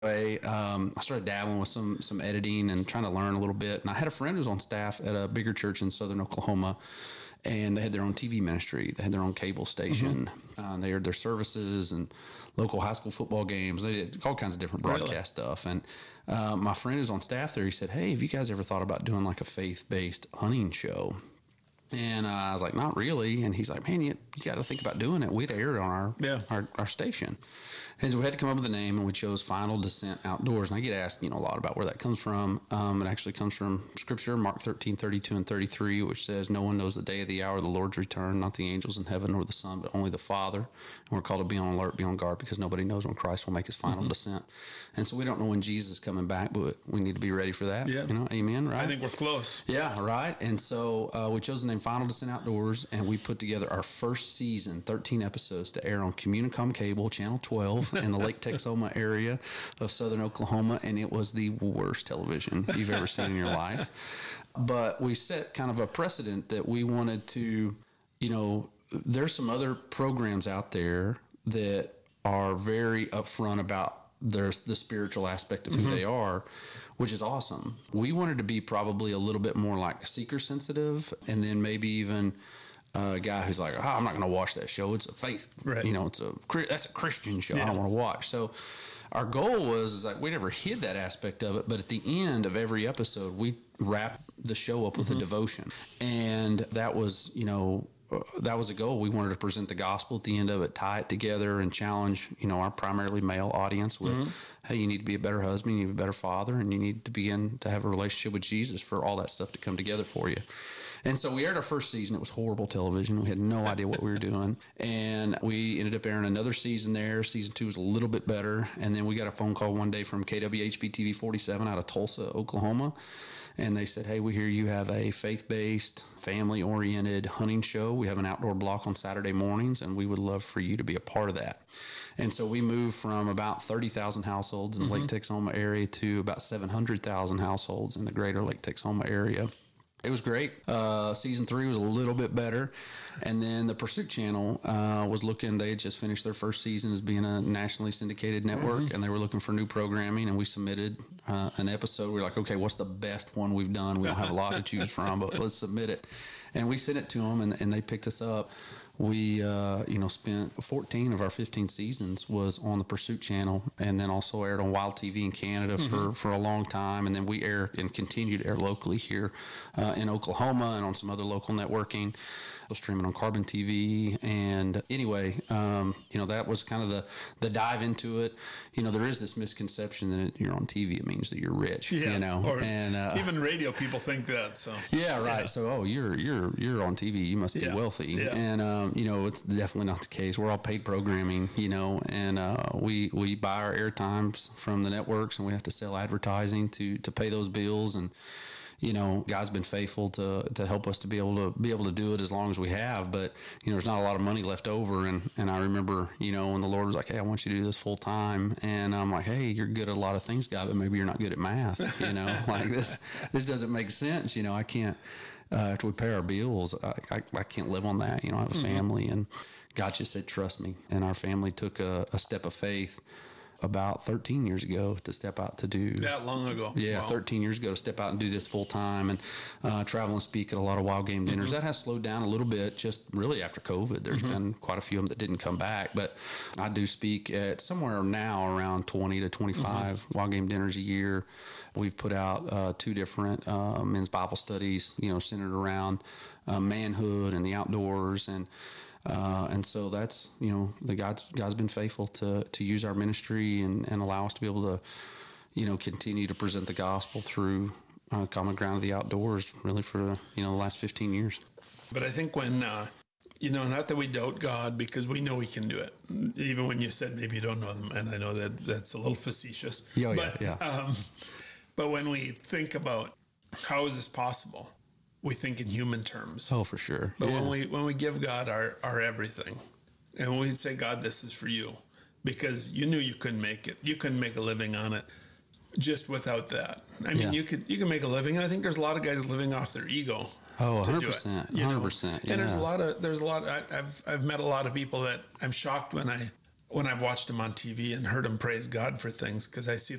I started dabbling with some editing and trying to learn a little bit. And I had a friend who was on staff at a bigger church in southern Oklahoma, and they had their own TV ministry. They had their own cable station. They aired their services and local high school football games. They did all kinds of different broadcast stuff. And my friend who's on staff there, he said, "Hey, have you guys ever thought about doing like a faith-based hunting show?" And I was like, "Not really." And he's like, "Man, you got to think about doing it." We'd air it on our station. And so we had to come up with a name, and we chose Final Descent Outdoors. And I get asked, a lot about where that comes from. It actually comes from Scripture, Mark 13:32 and 33, which says, "No one knows the day of the hour of the Lord's return, not the angels in heaven nor the Son, but only the Father." And we're called to be on alert, be on guard, because nobody knows when Christ will make his final descent. And so we don't know when Jesus is coming back, but we need to be ready for that. Yeah. Amen, right? I think we're close. Yeah, right. And so we chose the name Final Descent Outdoors, and we put together our first season, 13 episodes, to air on Communicom Cable, Channel 12, in the Lake Texoma area of southern Oklahoma, and it was the worst television you've ever seen in your life. But we set kind of a precedent that we wanted to, there's some other programs out there that are very upfront about the spiritual aspect of who they are, which is awesome. We wanted to be probably a little bit more like seeker sensitive, and then maybe even a guy who's like, I'm not going to watch that show. It's a faith, right. That's a Christian show. I don't want to watch. So our goal was we never hid that aspect of it, but at the end of every episode, we wrap the show up with a devotion. And that was, that was a goal. We wanted to present the gospel at the end of it, tie it together, and challenge, our primarily male audience with, hey, you need to be a better husband, you need to be a better father, and you need to begin to have a relationship with Jesus for all that stuff to come together for you. And so we aired our first season. It was horrible television. We had no idea what we were doing. And we ended up airing another season there. Season 2 was a little bit better. And then we got a phone call one day from KWHB TV 47 out of Tulsa, Oklahoma. And they said, "Hey, we hear you have a faith-based, family-oriented hunting show. We have an outdoor block on Saturday mornings, and we would love for you to be a part of that." And so we moved from about 30,000 households in the Lake Texoma area to about 700,000 households in the greater Lake Texoma area. It was great. Season 3 was a little bit better. And then the Pursuit Channel was looking, they had just finished their first season as being a nationally syndicated network, and they were looking for new programming, and we submitted an episode. We were like, okay, what's the best one we've done? We don't have a lot to choose from, but let's submit it. And we sent it to them, and they picked us up. We, spent 14 of our 15 seasons was on the Pursuit Channel, and then also aired on Wild TV in Canada for a long time. And then we air and continue to air locally here in Oklahoma and on some other local networking. We're streaming on Carbon TV. And anyway, that was kind of the dive into it. There is this misconception that you're on TV, it means that you're rich, Or and even radio people think that. So yeah, right. Yeah. So, you're on TV, you must be wealthy. Yeah. And, it's definitely not the case. We're all paid programming, and we buy our air times from the networks, and we have to sell advertising to pay those bills. And, God's been faithful to help us to be able to do it as long as we have. But, there's not a lot of money left over. And I remember, when the Lord was like, "Hey, I want you to do this full time." And I'm like, "Hey, you're good at a lot of things, God, but maybe you're not good at math." Like this doesn't make sense. I can't. After we pay our bills, I can't live on that. I have a family, and God just said, "Trust me." And our family took a step of faith about 13 years ago to step out to do that long ago. Yeah, wow. 13 years ago to step out and do this full time and travel and speak at a lot of wild game dinners. That has slowed down a little bit just really after COVID. There's been quite a few of them that didn't come back, but I do speak at somewhere now around 20 to 25 wild game dinners a year. We've put out 2 different men's Bible studies, centered around manhood and the outdoors, and so that's, God's been faithful to use our ministry and allow us to be able to, continue to present the gospel through common ground of the outdoors, really for, the last 15 years. But I think when, not that we doubt God, because we know He can do it, even when you said maybe you don't know them, and I know that that's a little facetious. But when we think about how is this possible, we think in human terms. Oh, for sure. But when we give God our everything, and when we say, "God, this is for you," because you knew you couldn't make it, you couldn't make a living on it just without that. I mean, you can make a living, and I think there's a lot of guys living off their ego. Oh, 100%, 100%. And there's a lot. I've met a lot of people that I'm shocked when when I've watched him on TV and heard him praise God for things, because I see